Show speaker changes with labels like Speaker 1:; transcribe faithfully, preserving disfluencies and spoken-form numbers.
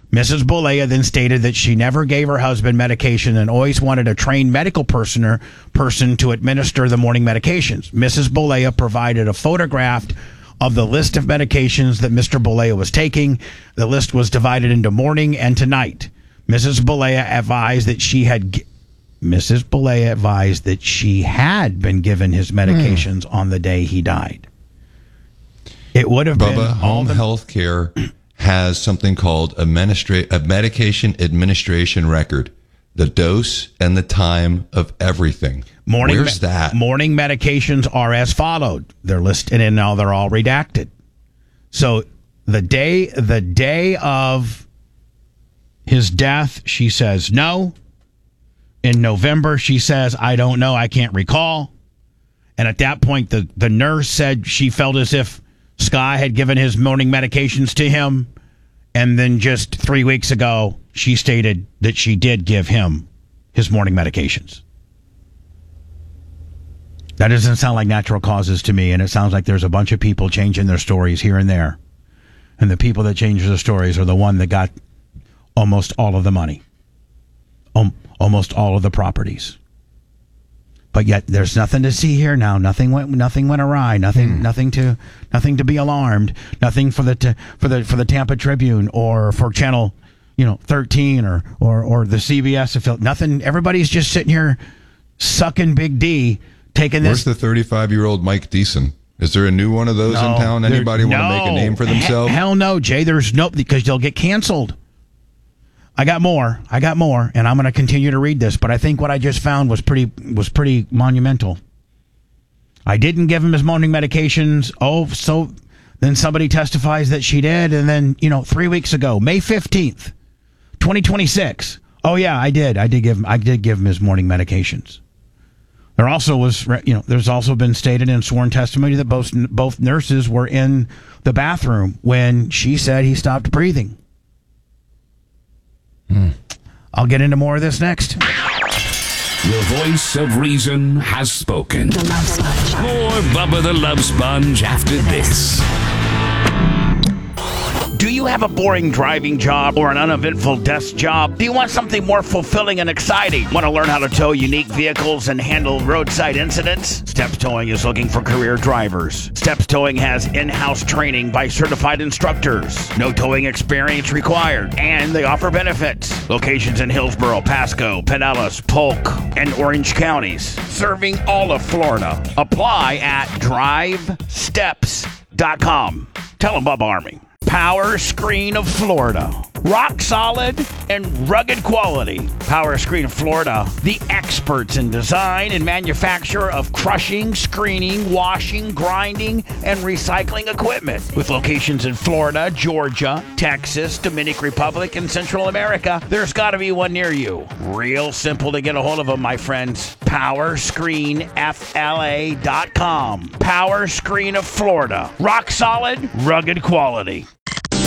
Speaker 1: Missus Boulaya then stated that she never gave her husband medication and always wanted a trained medical person, person to administer the morning medications. Missus Boulaya provided a photograph of the list of medications that Mister Boulaya was taking. The list was divided into morning and to night. Missus Boulaya advised that she had Missus Boulaya advised that she had been given his medications mm. on the day he died. It would have
Speaker 2: Bubba,
Speaker 1: been
Speaker 2: home
Speaker 1: the-
Speaker 2: health care has something called administra- a medication administration record, the dose and the time of everything.
Speaker 1: Morning
Speaker 2: Where's
Speaker 1: me-
Speaker 2: that?
Speaker 1: Morning medications are as followed. They're listed and now they're all redacted. So the day the day of his death, she says no. In November, she says, I don't know, I can't recall. And at that point, the, the nurse said she felt as if Sky had given his morning medications to him. And then just three weeks ago, she stated that she did give him his morning medications. That doesn't sound like natural causes to me, and it sounds like there's a bunch of people changing their stories here and there. And the people that change their stories are the one that got almost all of the money, um, almost all of the properties. But yet, there's nothing to see here now. Nothing went. Nothing went awry. Nothing. Hmm. Nothing to. Nothing to be alarmed. Nothing for the t- for the for the Tampa Tribune or for Channel, you know, thirteen or or or the C B S affiliate. Nothing. Everybody's just sitting here, sucking Big D, taking this.
Speaker 2: Where's the thirty-five-year-old Mike Deason? Is there a new one of those
Speaker 1: no,
Speaker 2: in town? Anybody want to
Speaker 1: no,
Speaker 2: make a name for themselves?
Speaker 1: He- hell no, Jay. There's no because they'll get canceled. I got more. I got more, and I'm going to continue to read this. But I think what I just found was pretty was pretty monumental. I didn't give him his morning medications. Oh, so then somebody testifies that she did, and then you know, three weeks ago, May fifteenth, twenty twenty-six. Oh yeah, I did. I did give him. I did give him his morning medications. There also was, you know, there's also been stated in sworn testimony that both both nurses were in the bathroom when she said he stopped breathing. Hmm. I'll get into more of this next.
Speaker 3: The voice of reason has spoken.
Speaker 4: The Love Sponge.
Speaker 3: More Bubba the Love Sponge after this.
Speaker 1: Do you have a boring driving job or an uneventful desk job? Do you want something more fulfilling and exciting? Want to learn how to tow unique vehicles and handle roadside incidents? Steps Towing is looking for career drivers. Steps Towing has in-house training by certified instructors. No towing experience required. And they offer benefits. Locations in Hillsborough, Pasco, Pinellas, Polk, and Orange counties. Serving all of Florida. Apply at drive steps dot com. Tell them Bubba Army. Power Screen of Florida. Rock solid and rugged quality. Power Screen of Florida, the experts in design and manufacture of crushing, screening, washing, grinding, and recycling equipment. With locations in Florida, Georgia, Texas, Dominican Republic, and Central America, there's got to be one near you. Real simple to get a hold of them, my friends. power screen f l a dot com. Power Screen of Florida. Rock solid, rugged quality.